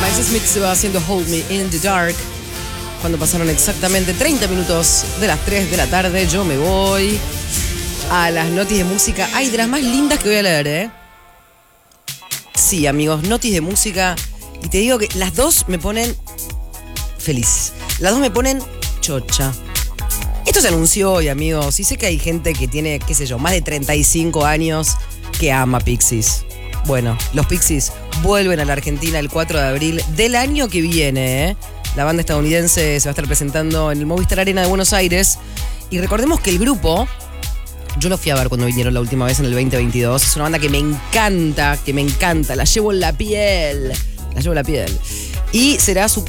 Alexis Smith se va haciendo Hold Me in the Dark. Cuando pasaron exactamente 30 minutos de las 3 de la tarde, yo me voy a las notis de música. Ay, de las más lindas que voy a leer, ¿eh? Sí, amigos, notis de música. Y te digo que las dos me ponen feliz. Las dos me ponen chocha. Esto se anunció hoy, amigos. Y sé que hay gente que tiene, qué sé yo, más de 35 años que ama Pixies. Bueno, los Pixies vuelven a la Argentina el 4 de abril del año que viene, ¿eh? La banda estadounidense se va a estar presentando en el Movistar Arena de Buenos Aires. Y recordemos que el grupo, yo lo fui a ver cuando vinieron la última vez en el 2022. Es una banda que me encanta, La llevo en la piel. Y será su